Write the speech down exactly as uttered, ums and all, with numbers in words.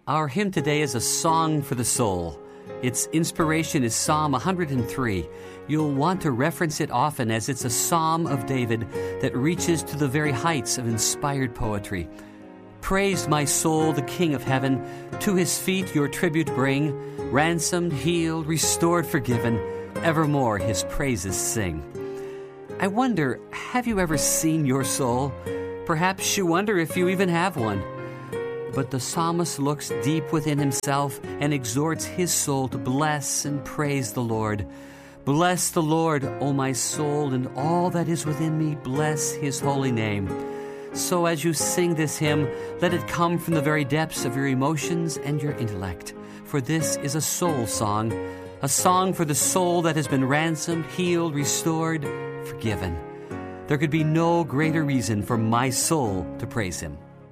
Our hymn today is a song for the soul. Its inspiration is Psalm one hundred three. You'll want to reference it often as it's a psalm of David that reaches to the very heights of inspired poetry. Praise my soul, the King of heaven. To his feet your tribute bring. Ransomed, healed, restored, forgiven. Evermore his praises sing. I wonder, have you ever seen your soul? Perhaps you wonder if you even have one. But the psalmist looks deep within himself and exhorts his soul to bless and praise the Lord. Bless the Lord, O my soul, and all that is within me, bless his holy name. So as you sing this hymn, let it come from the very depths of your emotions and your intellect. For this is a soul song, a song for the soul that has been ransomed, healed, restored, forgiven. There could be no greater reason for my soul to praise him.